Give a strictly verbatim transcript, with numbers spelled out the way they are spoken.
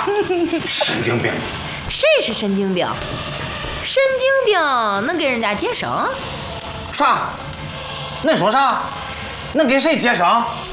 神经病！ 谁是神经病？神经病能给人家接生？ 啥？恁说啥？能给谁接生？